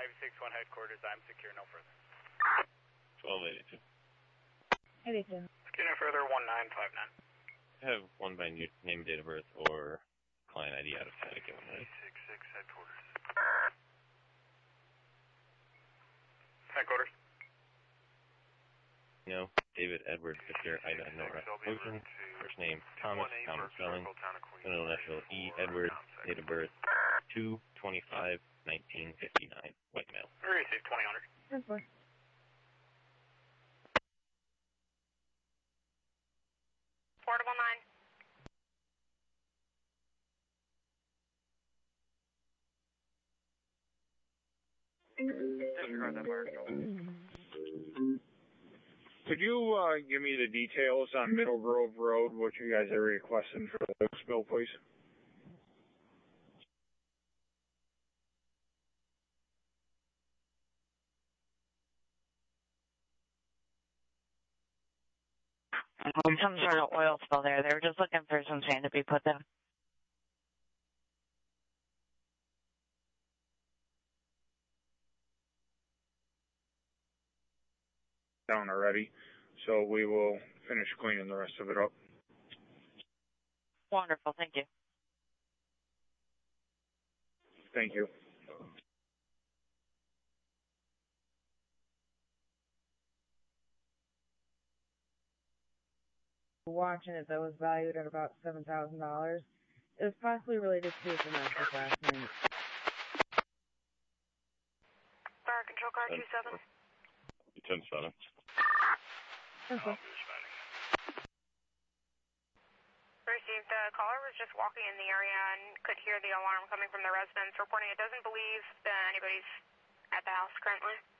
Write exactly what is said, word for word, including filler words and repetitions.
five six one headquarters, I'm secure, no further. twelve eighty-two. eighty-two. Secure, no further, one nine five nine. Have one by new name, date of birth, or client I D out of Connecticut when ready. six six headquarters. Headquarters. No, David Edward Victor Ida Nora Ocean. First name Thomas, common spelling. Middle initial E Edward. Date of birth two twenty-five nineteen fifty-nine. White male. Receive twenty hundred. ten four. four double nine. Disregard that fire control. Could you uh, give me the details on Middle Grove Road, what you guys are requesting for the spill, please? Um, some sort of oil spill there. They were just looking for some sand to be put down. Down already, so we will finish cleaning the rest of it up. Wonderful, thank you. Thank you. Watching it that was valued at about seven thousand dollars. It was possibly related to a domestic last night. Fire control car two seven. ten seven. Okay. Received. The caller was just walking in the area and could hear the alarm coming from the residence, reporting it doesn't believe that anybody's at the house currently.